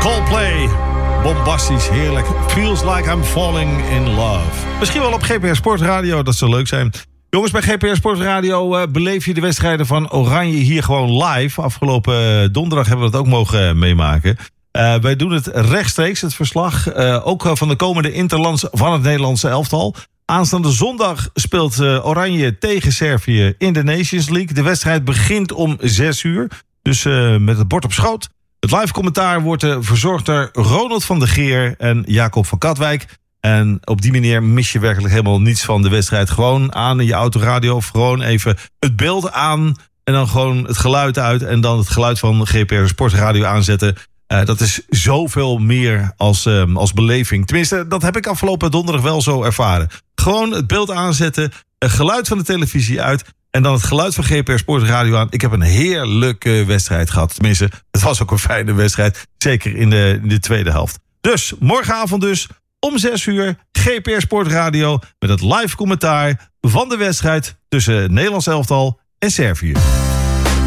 Coldplay. Bombastisch, heerlijk. Feels like I'm falling in love. Misschien wel op GPR Sportradio, dat zou leuk zijn. Jongens, bij GPR Sportradio beleef je de wedstrijden van Oranje hier gewoon live. Afgelopen donderdag hebben we dat ook mogen meemaken. Wij doen het rechtstreeks, het verslag. Ook van de komende interlands van het Nederlandse elftal. Aanstaande zondag speelt Oranje tegen Servië in de Nations League. De wedstrijd begint om 6:00. Dus met het bord op schoot. Het live commentaar wordt verzorgd door Ronald van der Geer en Jacob van Katwijk. En op die manier mis je werkelijk helemaal niets van de wedstrijd. Gewoon aan in je autoradio of gewoon even het beeld aan. En dan gewoon het geluid uit. En dan het geluid van GPR Sportradio aanzetten. Dat is zoveel meer als beleving. Tenminste, dat heb ik afgelopen donderdag wel zo ervaren. Gewoon het beeld aanzetten. Het geluid van de televisie uit. En dan het geluid van GPR Sportradio aan. Ik heb een heerlijke wedstrijd gehad. Tenminste, het was ook een fijne wedstrijd. Zeker in de tweede helft. Dus, morgenavond dus, om 6:00, GPR Sportradio. Met het live commentaar van de wedstrijd tussen het Nederlands elftal en Servië.